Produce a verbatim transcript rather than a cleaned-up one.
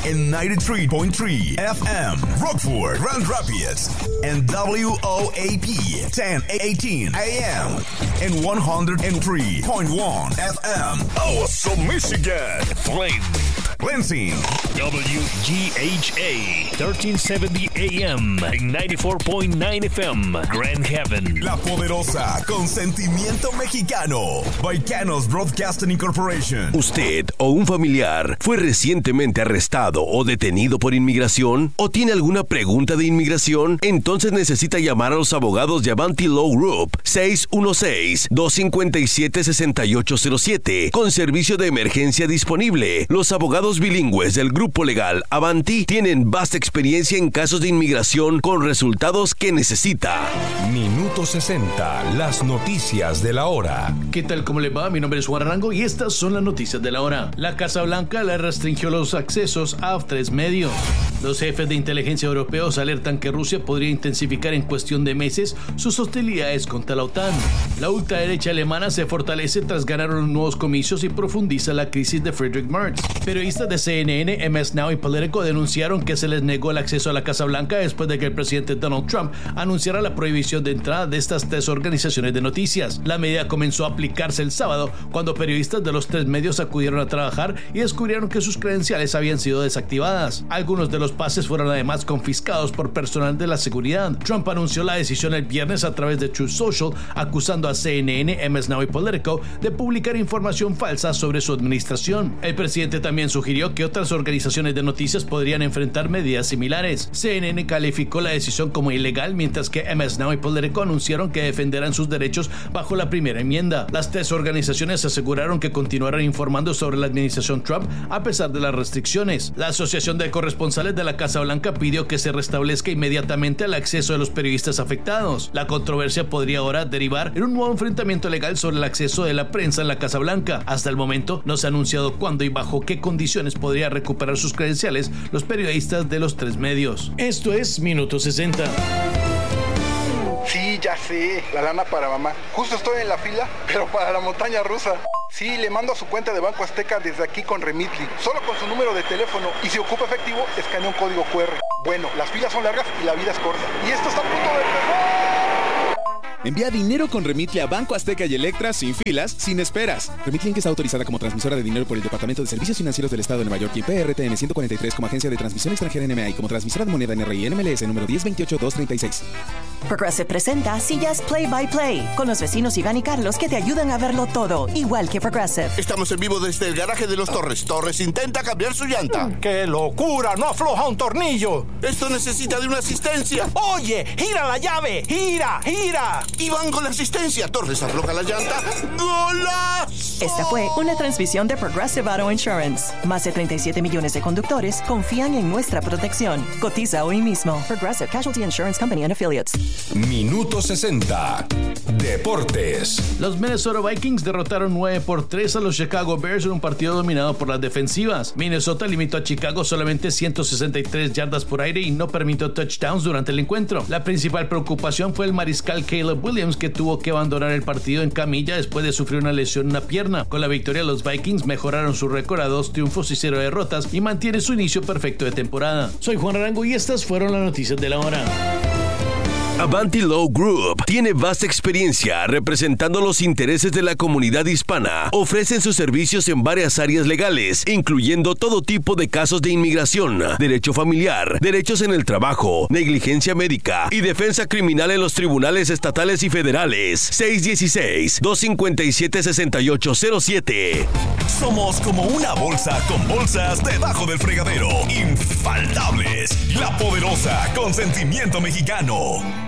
en noventa y tres punto tres F M, Rockford, Grand Rapids, and W O A P ten eighteen A M, and one oh three point one F M, Awesome, Michigan, Flint, Lansing, W G H A thirteen seventy A M, ninety-four point nine F M, Grand Haven, La Poderosa, con sentimiento mexicano, Baicanos Broadcasting Incorporation. ¿Usted o un familiar fue recientemente arrestado o detenido por inmigración? ¿O tiene alguna pregunta de inmigración? Entonces necesita llamar a los abogados de Avanti Law Group seis uno seis, dos cinco siete, seis ocho cero siete con servicio de emergencia disponible. Los abogados bilingües del grupo legal Avanti tienen vasta experiencia en casos de inmigración con resultados que necesita. Minuto sesenta, las noticias de la hora. ¿Qué tal? ¿Cómo le va? Mi nombre es Juan Arango y estas son las noticias de la hora. La Casa Blanca le restringió los accesos a tres medios. Los jefes de inteligencia europeos alertan que Rusia podría intensificar en cuestión de meses sus hostilidades contra la OTAN. La ultraderecha alemana se fortalece tras ganar unos nuevos comicios y profundiza la crisis de Friedrich Merz. Periodistas de C N N, M S Now y Politico denunciaron que se les negó el acceso a la Casa Blanca después de que el presidente Donald Trump anunciara la prohibición de entrada de estas tres organizaciones de noticias. La medida comenzó a aplicarse el sábado cuando periodistas de los tres medios acudieron a trabajar y descubrieron que sus credenciales habían sido desactivadas. Algunos de los pases fueron además confiscados por personal de la seguridad. Trump anunció la decisión el viernes a través de Truth Social, acusando a C N N, M S Now y Politico de publicar información falsa sobre su administración. El presidente también sugirió que otras organizaciones de noticias podrían enfrentar medidas similares. C N N calificó la decisión como ilegal, mientras que M S Now y Politico anunciaron que defenderán sus derechos bajo la primera enmienda. Las tres organizaciones aseguraron que continuarán informando sobre la administración Trump a pesar de las restricciones. La Asociación de Corresponsales de la Casa Blanca pidió que se restablezca inmediatamente el acceso de los periodistas afectados. La controversia podría ahora derivar en un nuevo enfrentamiento legal sobre el acceso de la prensa en la Casa Blanca. Hasta el momento no se ha anunciado cuándo y bajo qué condiciones podría recuperar sus credenciales los periodistas de los tres medios. Esto es Minuto sesenta. Sí, ya sé, la lana para mamá. Justo estoy en la fila, pero para la montaña rusa. Sí, le mando a su cuenta de Banco Azteca desde aquí con Remitly, solo con su número de teléfono, y si ocupa efectivo, escanea un código cu erre. Bueno, las filas son largas y la vida es corta. Y esto está a punto de empezar. Envía dinero con Remitly a Banco Azteca y Electra sin filas, sin esperas. Remitly Inc está autorizada como transmisora de dinero por el Departamento de Servicios Financieros del Estado de Nueva York y P R T M ciento cuarenta y tres como agencia de transmisión extranjera N M A y como transmisora de moneda N R I N M L S número diez veintiocho dos treinta y seis. Progressive presenta Sillas Play by Play con los vecinos Iván y Carlos que te ayudan a verlo todo, igual que Progressive. Estamos en vivo desde el garaje de los Torres. Torres intenta cambiar su llanta. ¡Qué locura! ¡No afloja un tornillo! Esto necesita de una asistencia. ¡Oye! ¡Gira la llave! ¡Gira! ¡Gira! Iván con la asistencia. Torres afloja la llanta. ¡Golazo! Esta fue una transmisión de Progressive Auto Insurance. Más de treinta y siete millones de conductores confían en nuestra protección. Cotiza hoy mismo. Progressive Casualty Insurance Company and Affiliates. Minuto sesenta. Deportes. Los Minnesota Vikings derrotaron nueve por tres a los Chicago Bears en un partido dominado por las defensivas. Minnesota limitó a Chicago solamente ciento sesenta y tres yardas por aire y no permitió touchdowns durante el encuentro. La principal preocupación fue el mariscal Caleb Williams, que tuvo que abandonar el partido en camilla después de sufrir una lesión en una pierna. Con la victoria, los Vikings mejoraron su récord a dos triunfos y cero derrotas y mantiene su inicio perfecto de temporada. Soy Juan Arango y estas fueron las noticias de la hora. Avanti Law Group tiene vasta experiencia representando los intereses de la comunidad hispana. Ofrecen sus servicios en varias áreas legales, incluyendo todo tipo de casos de inmigración, derecho familiar, derechos en el trabajo, negligencia médica y defensa criminal en los tribunales estatales y federales. seis uno seis, dos cinco siete, seis ocho cero siete. Somos como una bolsa con bolsas debajo del fregadero. Infaltables. La Poderosa, con sentimiento mexicano.